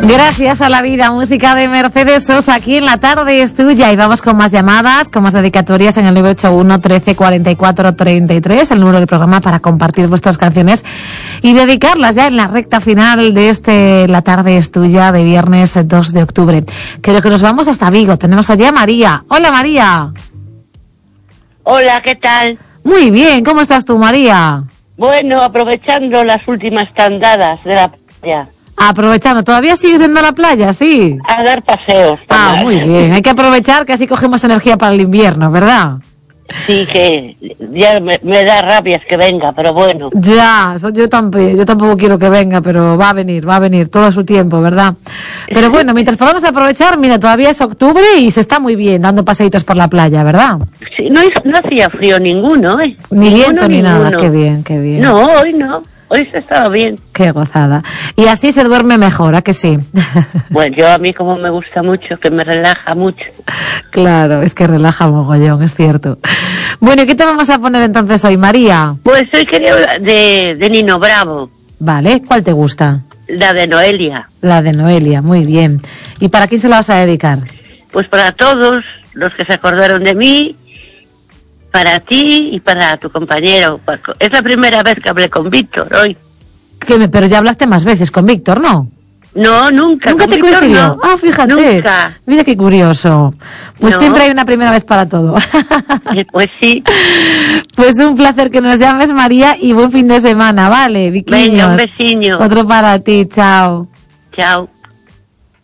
Gracias a la vida, música de Mercedes Sosa aquí en La Tarde es Tuya. Y vamos con más llamadas, con más dedicatorias en el 981 13 44 33, el número del programa para compartir vuestras canciones y dedicarlas ya en la recta final de La Tarde es Tuya de viernes 2 de octubre. Creo que nos vamos hasta Vigo. Tenemos allí a María. Hola, María. Hola, ¿qué tal? Muy bien, ¿cómo estás tú, María? Bueno, aprovechando las últimas tandadas de la playa. Aprovechando, ¿todavía sigues yendo a la playa? Sí. A dar paseos. Muy bien, hay que aprovechar que así cogemos energía para el invierno, ¿verdad? Sí, que ya me da rabias que venga, pero bueno. Ya, yo tampoco quiero que venga, pero va a venir todo a su tiempo, ¿verdad? Pero bueno, mientras podamos aprovechar, mira, todavía es octubre y se está muy bien dando paseitos por la playa, ¿verdad? Sí, no hacía frío ninguno, ¿eh? Ni viento ni nada, qué bien. No, hoy no. Hoy se estaba bien. Qué gozada. Y así se duerme mejor, ¿a que sí? Bueno, a mí como me gusta mucho, que me relaja mucho. Claro, es que relaja mogollón, es cierto. Bueno, ¿y qué te vamos a poner entonces hoy, María? Pues hoy quería hablar de Nino Bravo. Vale, ¿cuál te gusta? La de Noelia. La de Noelia, muy bien. ¿Y para quién se la vas a dedicar? Pues para todos los que se acordaron de mí, para ti y para tu compañero Paco. Es la primera vez que hablé con Víctor hoy. Pero ya hablaste más veces con Víctor, ¿no? No, nunca. ¿Nunca te coincidió? No. Ah, fíjate. Nunca. Mira qué curioso. Pues no. Siempre hay una primera vez para todo. Pues sí. Pues un placer que nos llames, María, y buen fin de semana, ¿vale? Viquiños. Venga, un besiño. Otro para ti, chao. Chao.